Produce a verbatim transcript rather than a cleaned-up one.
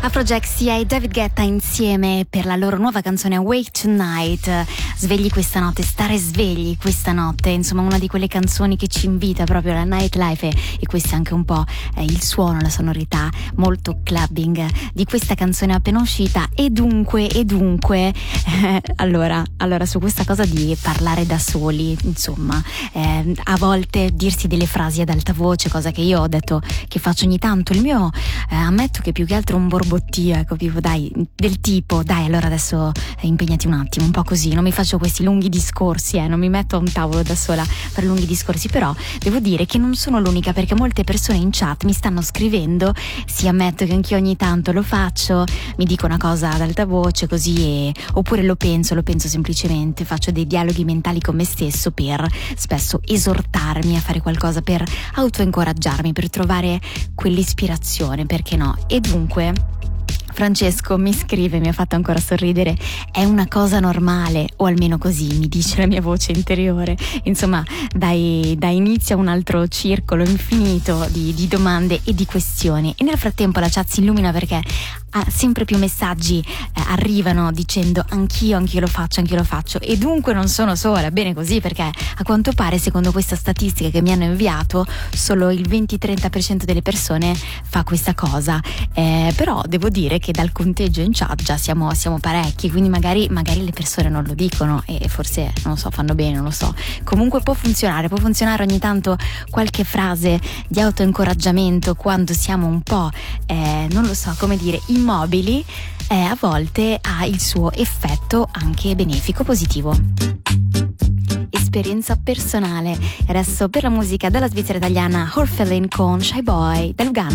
Afrojack, Sia e David Guetta insieme per la loro nuova canzone Awake Tonight. Svegli questa notte, stare svegli questa notte, insomma una di quelle canzoni che ci invita proprio alla nightlife, e, e questo è anche un po' eh, il suono, la sonorità molto clubbing di questa canzone appena uscita. E dunque, e dunque eh, allora, allora su questa cosa di parlare da soli, insomma eh, a volte dirsi delle frasi ad alta voce, cosa che io ho detto che faccio ogni tanto. Il mio eh, ammetto che più che altro un borbottio, ecco, tipo dai, del tipo dai allora adesso eh, impegnati un attimo, un po' così, non mi faccio questi lunghi discorsi, eh, non mi metto a un tavolo da sola per lunghi discorsi. Però devo dire che non sono l'unica, perché molte persone in chat mi stanno scrivendo, sì, ammetto che anch'io ogni tanto lo faccio, mi dico una cosa ad alta voce così, e, oppure lo penso, lo penso semplicemente, faccio dei dialoghi mentali con me stesso per spesso esortarmi a fare qualcosa, per autoincoraggiarmi, per trovare quell'ispirazione, perché no? E dunque Francesco mi scrive, mi ha fatto ancora sorridere: è una cosa normale, o almeno così mi dice la mia voce interiore. Insomma, dai, dai inizio a un altro circolo infinito di, di domande e di questioni, e nel frattempo la chat si illumina perché ah, sempre più messaggi eh, arrivano dicendo anch'io, anch'io lo faccio, anch'io lo faccio, e dunque non sono sola. Bene così, perché a quanto pare, secondo questa statistica che mi hanno inviato, solo il venti-trenta per cento delle persone fa questa cosa, eh, però devo dire che che dal conteggio in chat già siamo, siamo parecchi, quindi magari, magari le persone non lo dicono e forse, non so, fanno bene, non lo so. Comunque può funzionare, può funzionare ogni tanto qualche frase di autoincoraggiamento quando siamo un po', eh, non lo so, come dire, immobili, eh, a volte ha il suo effetto anche benefico, positivo. Esperienza personale. E adesso per la musica della Svizzera italiana, Horfelin con Shy Boy da Lugano.